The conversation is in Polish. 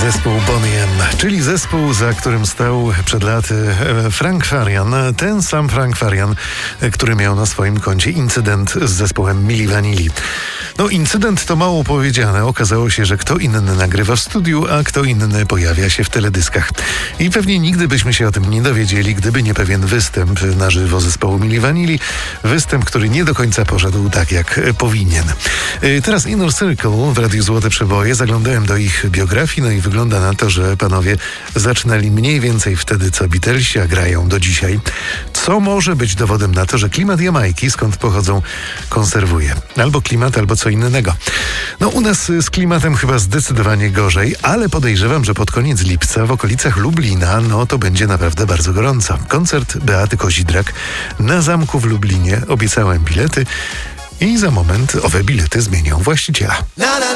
Zespół Boney M, czyli zespół, za którym stał przed laty Frank Farian. Ten sam Frank Farian, który miał na swoim koncie incydent z zespołem Milli Vanilli. No, incydent to mało powiedziane. Okazało się, że kto inny nagrywa w studiu, a kto inny pojawia się w teledyskach. I pewnie nigdy byśmy się o tym nie dowiedzieli, gdyby nie pewien występ na żywo zespołu Milli Vanilli. Występ, który nie do końca poszedł tak, jak powinien. Teraz Inner Circle w Radiu Złote Przeboje. Zaglądałem do ich biografii, no i wygląda na to, że panowie zaczynali mniej więcej wtedy, co Beatlesi, a grają do dzisiaj. Co może być dowodem na to, że klimat Jamajki, skąd pochodzą, konserwuje. Albo klimat, albo co innego. No, u nas z klimatem chyba zdecydowanie gorzej, ale podejrzewam, że pod koniec lipca w okolicach Lublina, no to będzie naprawdę bardzo gorąco. Koncert Beaty Kozidrak na zamku w Lublinie. Obiecałem bilety i za moment owe bilety zmienią właściciela.